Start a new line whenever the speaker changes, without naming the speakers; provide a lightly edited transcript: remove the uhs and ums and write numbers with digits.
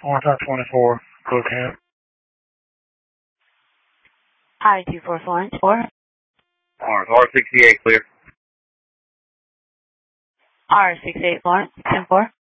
R24, clear cab.
I-24 Florence 4.
R68, clear.
R68 Florence 10-4.